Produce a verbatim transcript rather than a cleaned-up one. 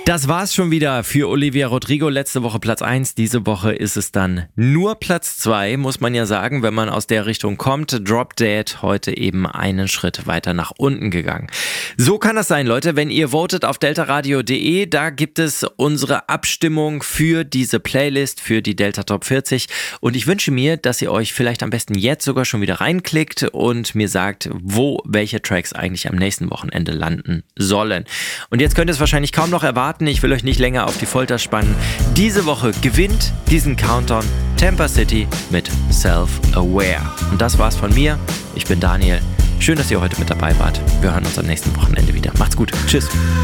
Das war's schon wieder für Olivia Rodrigo. Letzte Woche Platz eins, diese Woche ist es dann nur Platz zwei, muss man ja sagen, wenn man aus der Richtung kommt. Drop Dead heute eben einen Schritt weiter nach unten gegangen. So kann das sein, Leute, wenn ihr votet auf deltaradio punkt de, da gibt es unsere Abstimmung für diese Playlist, für die Delta Top vierzig und ich wünsche mir, dass ihr euch vielleicht am besten jetzt sogar schon wieder reinklickt und mir sagt, wo welche Tracks eigentlich am nächsten Wochenende landen sollen. Und jetzt könnt ihr es wahrscheinlich kaum noch erwarten. Ich will euch nicht länger auf die Folter spannen. Diese Woche gewinnt diesen Countdown Tampa City mit Self-Aware. Und das war's von mir. Ich bin Daniel. Schön, dass ihr heute mit dabei wart. Wir hören uns am nächsten Wochenende wieder. Macht's gut. Tschüss.